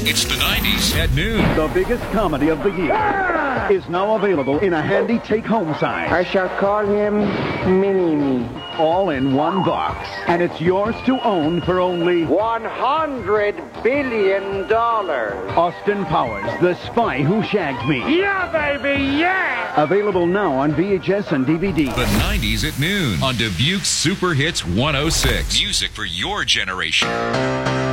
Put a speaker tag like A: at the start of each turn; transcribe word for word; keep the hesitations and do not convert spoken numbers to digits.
A: It's the nineties at noon.
B: The biggest comedy of the year is now available in a handy take-home size.
C: I shall call him Mini-Me.
B: All in one box. And it's yours to own for only
C: one hundred billion dollars.
B: Austin Powers, The Spy Who Shagged Me.
C: Yeah, baby, yeah!
B: Available now on V H S and D V D.
A: The nineties at noon on Dubuque's Super Hits one oh six. Music for your generation.